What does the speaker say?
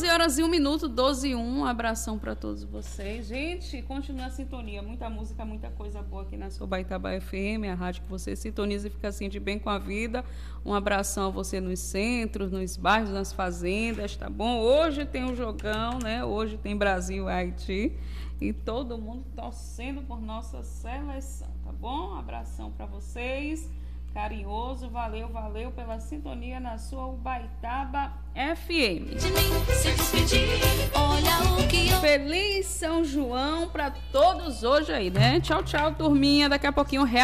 12h01, 12h01. Um abração para todos vocês. Gente, continua a sintonia. Muita música, muita coisa boa aqui na sua Baitaba FM, a rádio que você sintoniza e fica assim de bem com a vida. Um abração a você nos centros, nos bairros, nas fazendas, tá bom? Hoje tem um jogão, né? Hoje tem Brasil e Haiti. E todo mundo torcendo por nossa seleção, tá bom? Abração para vocês. Carinhoso, valeu pela sintonia na sua Ubaitaba FM. Feliz São João para todos hoje aí, né? Tchau, turminha. Daqui a pouquinho